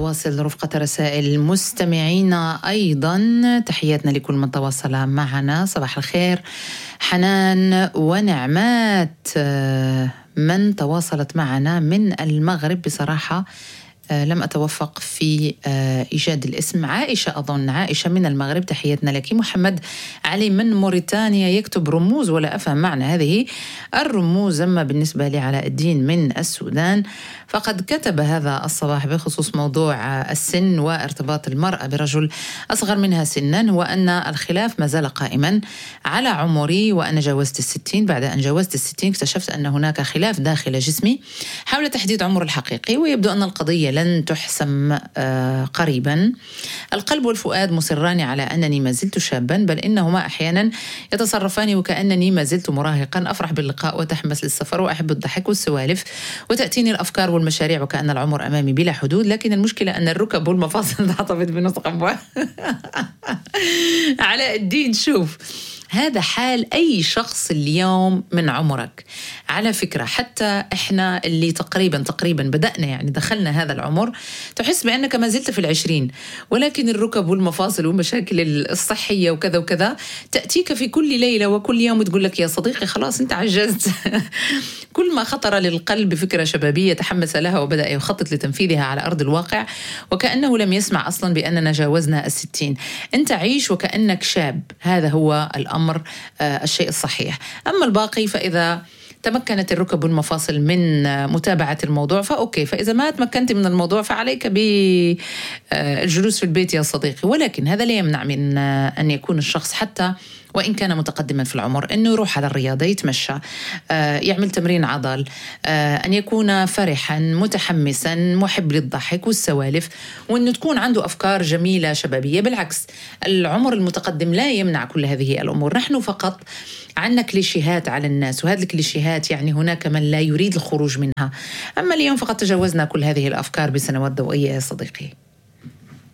نواصل رفقة رسائل المستمعين أيضا. تحياتنا لكل من تواصل معنا. صباح الخير حنان ونعمات من تواصلت معنا من المغرب. بصراحة لم أتوفق في إيجاد الاسم. عائشة، أظن عائشة من المغرب، تحياتنا لك. محمد علي من موريتانيا يكتب رموز ولا أفهم معنى هذه الرموز. أما بالنسبة لعلاء الدين من السودان فقد كتب هذا الصباح بخصوص موضوع السن وارتباط المرأة برجل أصغر منها سنا، وأن الخلاف ما زال قائما على عمري وأنا جاوزت 60. بعد أن جاوزت 60 اكتشفت أن هناك خلاف داخل جسمي حول تحديد عمر الحقيقي، ويبدو أن القضية لن تحسم قريبا. القلب والفؤاد مصران على أنني ما زلت شابا، بل إنهما أحيانا يتصرفان وكأنني ما زلت مراهقا. أفرح باللقاء وتحمس للسفر وأحب الضحك والسوالف، وتأتيني الأفكار والمشاريع وكأن العمر أمامي بلا حدود، لكن المشكلة أن الركب والمفاصل تعطفت بنطق أبواب. علاء الدين، شوف، هذا حال أي شخص اليوم من عمرك على فكرة. حتى إحنا اللي تقريبا بدأنا يعني دخلنا هذا العمر تحس بأنك ما زلت في 20، ولكن الركب والمفاصل والمشاكل الصحية وكذا وكذا تأتيك في كل ليلة وكل يوم تقول لك يا صديقي خلاص أنت عجزت. كل ما خطر للقلب فكرة شبابية تحمس لها وبدأ يخطط لتنفيذها على أرض الواقع وكأنه لم يسمع أصلا بأننا جاوزنا 60. أنت عيش وكأنك شاب، هذا هو الأمر الشيء الصحيح. أما الباقي فإذا تمكنت الركب والمفاصل من متابعة الموضوع فأوكي، فإذا ما تمكنت من الموضوع فعليك بالجلوس في البيت يا صديقي. ولكن هذا لا يمنع من أن يكون الشخص حتى وإن كان متقدما في العمر أنه يروح على الرياضة، يتمشى، يعمل تمرين عضل، أن يكون فرحا متحمسا محب للضحك والسوالف، وأنه تكون عنده أفكار جميلة شبابية. بالعكس، العمر المتقدم لا يمنع كل هذه الأمور. نحن فقط عندنا كليشيهات على الناس، وهذه الكليشيهات يعني هناك من لا يريد الخروج منها. أما اليوم فقد تجاوزنا كل هذه الأفكار بسنوات ضوئية يا صديقي.